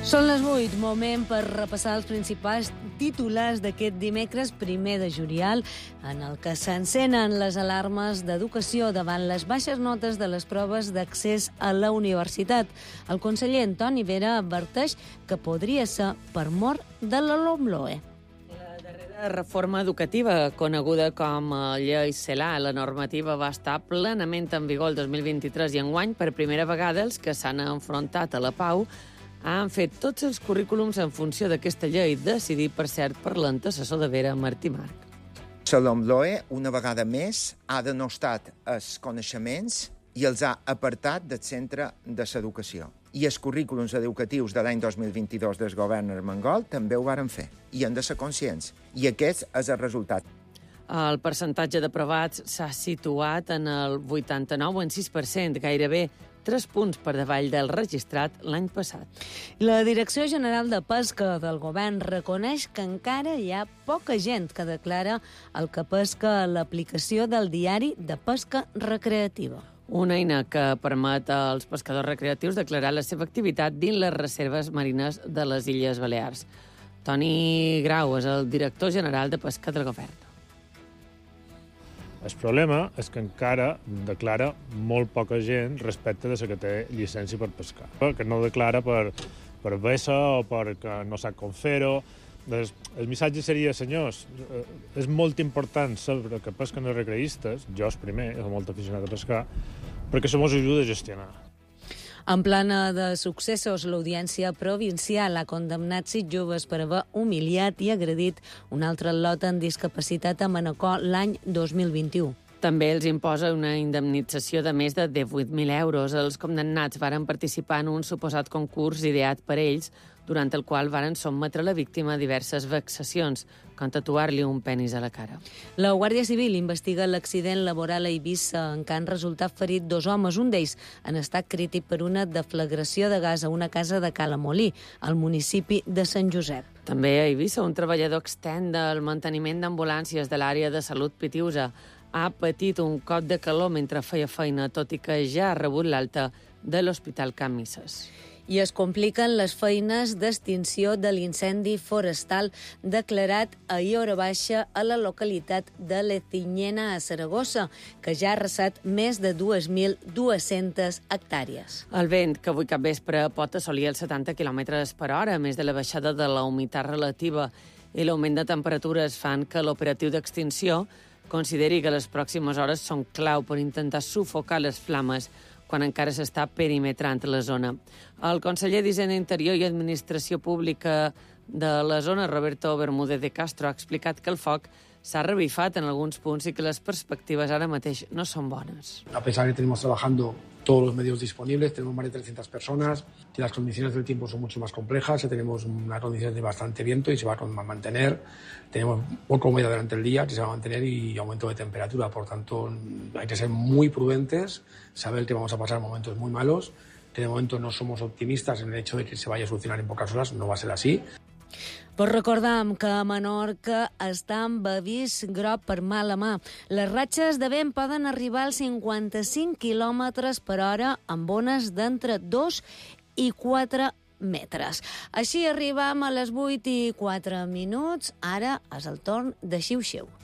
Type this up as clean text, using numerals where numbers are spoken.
Són les 8, moment per repassar els principals titulars d'aquest dimecres 1 de juliol, en el que s'encenen les alarmes d'educació davant les baixes notes de les proves d'accés a la universitat. El conseller Antoni Vera adverteix que podria ser per mort de la LOMLOE. La reforma educativa, coneguda com a Llei CELA, la normativa va estar plenament en vigor el 2023 i enguany, per primera vegada, els que s'han enfrontat a la pau han fet tots els currículums en funció d'aquesta llei, decidit, per cert, per l'antecessor de Vera, Martí Marc. La LOMLOE, una vegada més, ha denostat els coneixements i els ha apartat del centre de l'educació. I els currículums educatius de l'any 2022 del govern armengol també ho varen fer. I han de ser conscients. I aquest és el resultat. El percentatge d'aprovats s'ha situat en el 89,6%, gairebé 3 punts per davall del registrat l'any passat. La Direcció General de Pesca del Govern reconeix que encara hi ha poca gent que declara el que pesca a l'aplicació del Diari de Pesca Recreativa. Una eina que permet als pescadors recreatius declarar la seva activitat dins les reserves marines de les Illes Balears. Toni Grau és el director general de Pesca del Govern. El problema és que encara declara molt poca gent respecte de la que té llicència per pescar. Que no declara per vessa o perquè no sap com fer-ho. El missatge seria, senyors, és molt important saber que pesquen els recreistes, jo és primer, soc molt aficionat a pescar, perquè això ens ajuda a gestionar. En plana de successos, l'Audiència Provincial ha condemnat 6 joves per haver humiliat i agredit un altre lot en discapacitat a Manacor l'any 2021. També els imposa una indemnització de més de 18.000 euros. Els condemnats varen participar en un suposat concurs ideat per ells, durant el qual varen sotmetre la víctima a diverses vexacions, com tatuar-li un penis a la cara. La Guàrdia Civil investiga l'accident laboral a Eivissa en què han resultat ferit 2 homes, un d'ells en estat crític per una deflagració de gas a una casa de Calamolí, al municipi de Sant Josep. També a Eivissa, un treballador extern del manteniment d'ambulàncies de l'àrea de salut Pitiusa ha patit un cop de calor mentre feia feina, tot i que ja ha rebut l'alta de l'Hospital Can Misses. I es compliquen les feines d'extinció de l'incendi forestal declarat ahir a hora baixa a la localitat de Lecinyena, a Saragossa, que ja ha arrasat més de 2.200 hectàrees. El vent, que avui capvespre pot assolir els 70 km per hora, a més de la baixada de la humitat relativa i l'augment de temperatures, fan que l'operatiu d'extinció consideri que les pròximes hores són clau per intentar sufocar les flames quan encara s'està perimetrant la zona. El conseller d'Hisenda, Interior i Administració Pública de la zona, Roberto Bermúdez de Castro, ha explicat que el foc s'ha revifat en alguns punts i que les perspectives ara mateix no són bones. A pesar de que tenemos trabajando todos los medios disponibles, tenemos más de 300 personas, y las condiciones del tiempo son mucho más complejas, tenemos unas condiciones de bastante viento y se va a mantener, tenemos poca humedad durante el día que se va a mantener y aumento de temperatura, por tanto hay que ser muy prudentes, saber que vamos a pasar momentos muy malos, que de momento no somos optimistas en el hecho de que se vaya a solucionar en pocas horas, no va a ser así. Però recordem que a Menorca està amb avís groc per mala mà. Les ratxes de vent poden arribar als 55 km per hora amb ones d'entre 2 i 4 metres. Així arribam a les 8 i 4 minuts. Ara és el torn de Xiu-Xiu.